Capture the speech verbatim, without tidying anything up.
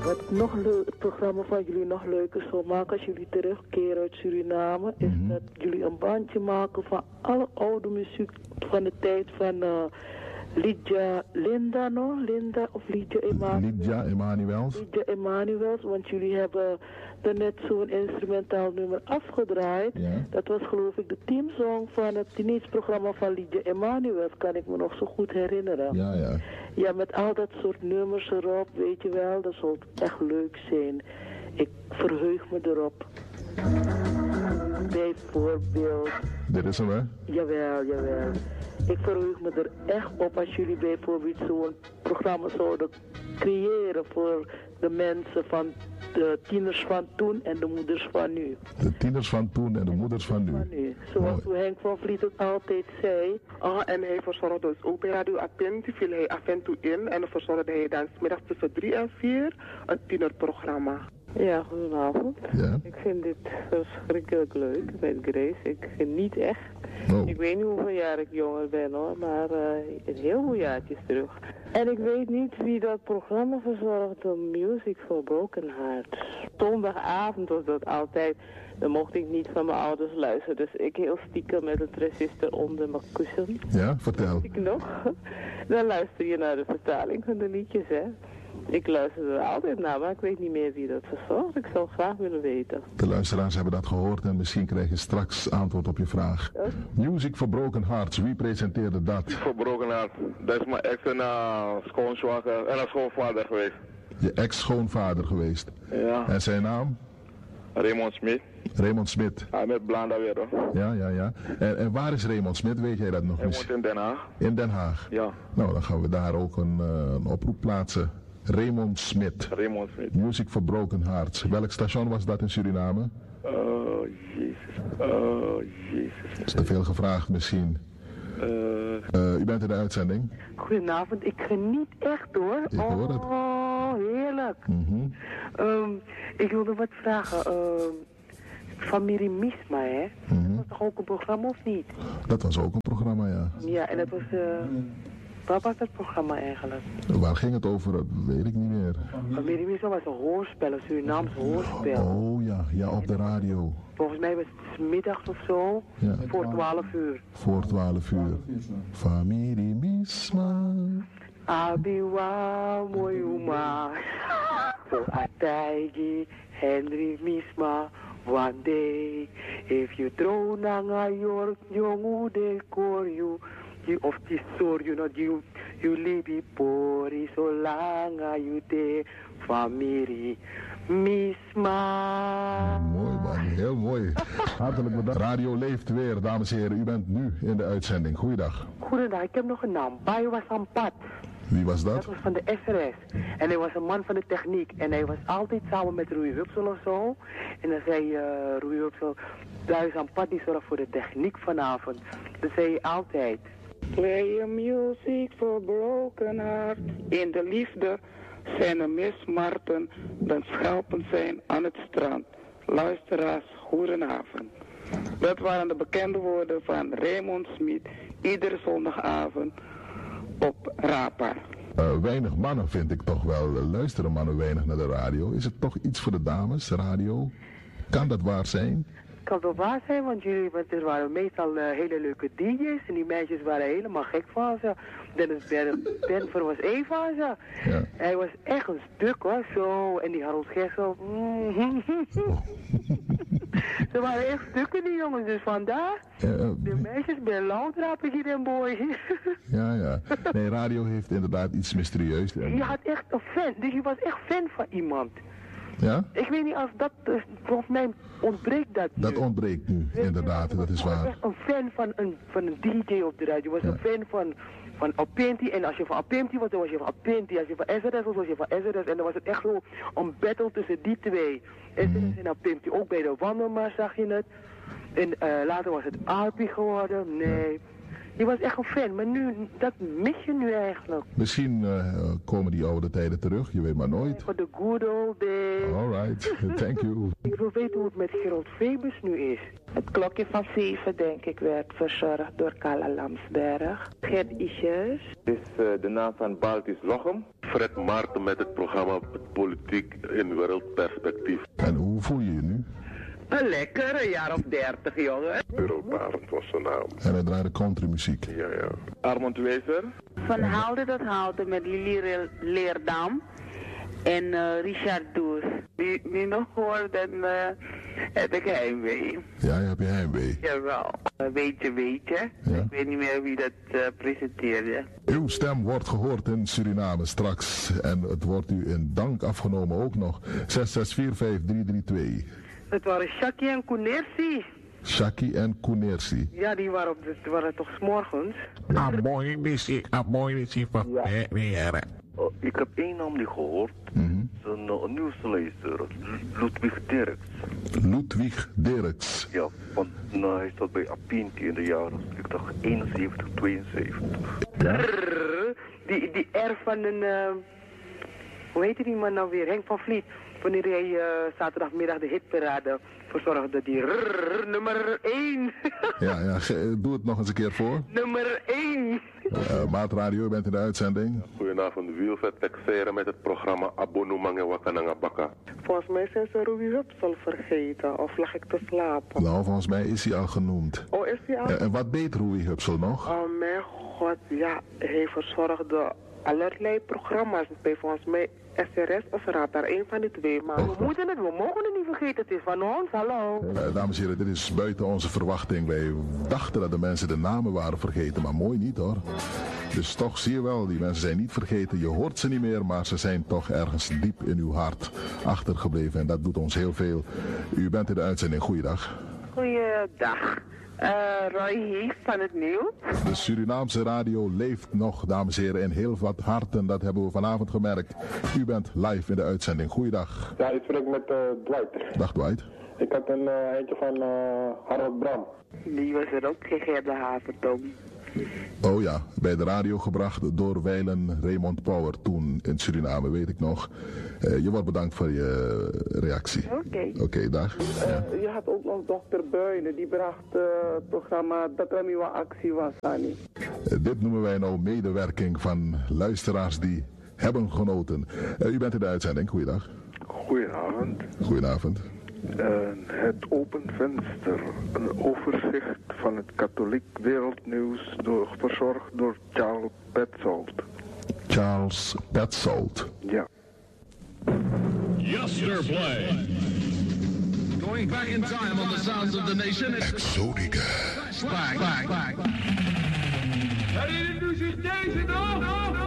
Wat nog leuk, het programma van jullie nog leuker zou maken als jullie terugkeren uit Suriname, is mm-hmm. dat jullie een bandje maken van alle oude muziek van de tijd van uh, Lydia, Linda nog? Linda of Lydia Emanuels? Lydia Emanuels. Lydia Emanuels, want jullie hebben er net zo'n instrumentaal nummer afgedraaid. Ja. Dat was geloof ik de teamsong van het teenageprogramma van Lydia Emanuels, kan ik me nog zo goed herinneren. Ja, ja. Ja, met al dat soort nummers erop, weet je wel, dat zal echt leuk zijn. Ik verheug me erop. Bijvoorbeeld... Dit is hem, hè? Jawel, jawel. Ik verheug me er echt op als jullie bijvoorbeeld zo'n programma zouden creëren voor de mensen van de tieners van toen en de moeders van nu. De tieners van toen en de en moeders van nu. Van nu. Zoals oh. Henk van Vliet het altijd zei. Ah, en hij verzorgde dus ook bij Radio Atenti, viel hij af en toe in en dan verzorgde hij dan 's middags tussen drie en vier een tienerprogramma. Ja, goedenavond. Ja. Ik vind dit verschrikkelijk leuk met Grace. Ik geniet echt. Oh. Ik weet niet hoeveel jaar ik jonger ben hoor, maar uh, een heel veel jaartjes terug. En ik weet niet wie dat programma verzorgde, Music for Broken Hearts. Zondagavond was dat altijd. Dan mocht ik niet van mijn ouders luisteren, dus ik heel stiekem met een transistor onder mijn kussen. Ja, vertel. Ik nog. Dan luister je naar de vertaling van de liedjes, hè. Ik luister er altijd naar, maar ik weet niet meer wie dat verzorgt. Ik zou graag willen weten. De luisteraars hebben dat gehoord en misschien krijg je straks antwoord op je vraag. Ja? Music for Broken Hearts, wie presenteerde dat? Music for Broken Hearts, dat is mijn ex en uh, schoonzwager en een schoonvader geweest. Je ex-schoonvader geweest? Ja. En zijn naam? Raymond Smit. Raymond Smit. Hij met Blanda weer hoor. Ja, ja, ja. En, en waar is Raymond Smit? Weet jij dat nog? Hij woont in Den Haag. In Den Haag? Ja. Nou, dan gaan we daar ook een, uh, een oproep plaatsen. Raymond Smit. Raymond Smit. Music for Broken Hearts. Welk station was dat in Suriname? Oh, jezus. Oh, jezus. Dat is te veel gevraagd misschien. Uh, uh, u bent in de uitzending. Goedenavond, ik geniet echt hoor. Ik hoor het. Oh, heerlijk. Mm-hmm. Um, ik wilde wat vragen. Um, familie Misma, hè? Mm-hmm. Dat was toch ook een programma of niet? Dat was ook een programma, ja. Ja, en dat was... Uh, Wat was dat programma eigenlijk? Waar ging het over? Dat weet ik niet meer. Familie Misma was een hoorspel, een Surinaams hoorspel. Oh ja, ja, op de radio. Volgens mij was het 's middags of zo, ja. Voor twaalf uur. Voor twaalf uur. Familie Misma. Abiwa Moyuma. So Ataigi, Henry Misma. One day, if you throw nanga york, jongu de koryu. You of this sort, you know, you you live pori so lang you de familie Misma. Mooi man, heel mooi. Hartelijk bedankt. Radio leeft weer, dames en heren. U bent nu in de uitzending. Goeiedag. Goedendag, ik heb nog een naam. Bayo was aan pad. Wie was dat? Dat was van de S R S. En hij was een man van de techniek. En hij was altijd samen met Roei Hupsel of zo. En dan zei uh, Roei Hupsel, daar is aan pad die zorgt voor de techniek vanavond. Dat zei hij altijd. Play a music for broken heart. In de liefde zijn er mismarten dan schelpen zijn aan het strand. Luisteraars, goedenavond. Dat waren de bekende woorden van Raymond Smit. Iedere zondagavond op Rapa. Uh, weinig mannen vind ik toch wel. Luisteren mannen weinig naar de radio. Is het toch iets voor de dames, radio? Kan dat waar zijn? Kan wel waar zijn, want jullie want er waren meestal uh, hele leuke D J's en die meisjes waren helemaal gek van ze. Dennis Benver was één van ze. Ja. Hij was echt een stuk hoor, zo. En die Harold Gessel. Mm. Oh. Ze waren echt stukken die jongens, dus vandaar. Uh, uh, de meisjes ben louter hier en boy. Ja, ja. Nee, radio heeft inderdaad iets mysterieus. Je had echt een fan, dus je was echt fan van iemand. Ja? Ik weet niet als dat, uh, volgens mij ontbreekt dat nu. Dat ontbreekt nu, inderdaad, dat is waar. Je was echt een fan van een, van een D J op de radio. Je was ja. een fan van, van Apenti. En als je van Apenti was, dan was je van Apenti. Als je van S R S was, was je van S R S. En dan was het echt zo een battle tussen die twee. S R S mm-hmm. en Apenti. Ook bij de Wandelmars zag je het. En uh, later was het Arpi geworden. Nee. Je was echt een fan, maar nu, dat mis je nu eigenlijk. Misschien uh, komen die oude tijden terug, je weet maar nooit. Voor de good old days. Alright, thank you. Ik wil weten hoe het met Gerald Febus nu is. Het klokje van zeven, denk ik, werd verzorgd door Carla Lamsberg. Gert Isjes. Dit is uh, de naam van Baltis Lochem. Fred Maarten met het programma Politiek in Wereldperspectief. En hoe voel je je nu? Een lekkere jaar of dertig, jongen. Euro Barend was zijn naam. En hij draaide countrymuziek. Ja, ja. Armand Wezer. Van Haalde dat Haalde met Lili Leerdam en uh, Richard Does. Wie, wie nog hoort, dan uh, heb ik heimwee. Ja, je hebt je heimwee. Jawel. Uh, weet je, weet je. Ja. Ik weet niet meer wie dat uh, presenteerde. Uw stem wordt gehoord in Suriname straks. En het wordt u in dank afgenomen ook nog. zes zes vier vijf drie drie twee. Het waren Shaki en Kunersi. Shaki en Kunersi. Ja, die waren, op de, die waren toch 's morgens. Ah, mooi missie, ah, mooi missie van weer. Uh, ik heb één naam die gehoord. Mm-hmm. Een uh, nieuwslezer, Ludwig Dirks. Ludwig Dirks. Ja, want nou, hij zat bij Apinti in de jaren, ik dacht eenenzeventig, tweeënzeventig. Ja? Die, die R van een, uh, hoe heet die man nou weer, Henk van Vliet. Wanneer hij uh, zaterdagmiddag de hitparade verzorgde, die rrr, nummer één. Ja, ja, doe het nog eens een keer voor. Nummer één. Uh, Maatradio, u bent in de uitzending. Goedenavond, Wilfred Texera met het programma Abonumange Wakananga Baka. Volgens mij zijn ze Ruby Hupsel vergeten, of lag ik te slapen? Nou, volgens mij is hij al genoemd. Oh, is hij al? Uh, en wat deed Ruby Hupsel nog? Oh mijn god, ja, hij verzorgde allerlei programma's bij volgens mij S R S of Radar, één van die twee. Maar oh, we moeten het, we mogen het niet vergeten, het is van ons, hallo. Uh, dames en heren, dit is buiten onze verwachting. Wij dachten dat de mensen de namen waren vergeten, maar mooi niet hoor. Dus toch zie je wel, die mensen zijn niet vergeten. Je hoort ze niet meer, maar ze zijn toch ergens diep in uw hart achtergebleven. En dat doet ons heel veel. U bent in de uitzending, goeiedag. Goeiedag. Uh, Roy Hees van het nieuws. De Surinaamse radio leeft nog, dames en heren, in heel wat harten. Dat hebben we vanavond gemerkt. U bent live in de uitzending. Goeiedag. Ja, ik spreek met uh, Dwight. Dag Dwight. Ik had een uh, eentje van uh, Harold Bram. Die was er ook, Gerda Havertom. Oh ja, bij de radio gebracht door wijlen Raymond Power toen in Suriname, weet ik nog. Uh, je wordt bedankt voor je reactie. Oké. Okay. Oké, okay, dag. Ja. Uh, je had ook nog dokter Buijnen, die bracht uh, het programma Dat er nieuwe actie was, Annie. Uh, dit noemen wij nou medewerking van luisteraars die hebben genoten. Uh, u bent in de uitzending, goeiedag. Goedenavond. Goedenavond. Uh, het Open Venster, een overzicht van het katholiek wereldnieuws, door, verzorgd door Charles Petzold. Charles Petzold. Ja. Yesterplay. Going back in time on the sounds of the nation. Exotica. Back, back, back. Herinnert u zich deze nog?